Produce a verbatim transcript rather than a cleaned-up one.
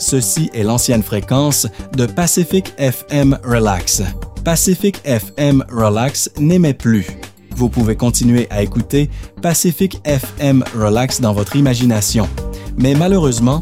Ceci est l'ancienne fréquence de Pacific F M Relax. Pacific F M Relax n'émet plus. Vous pouvez continuer à écouter Pacific F M Relax dans votre imagination. Mais malheureusement,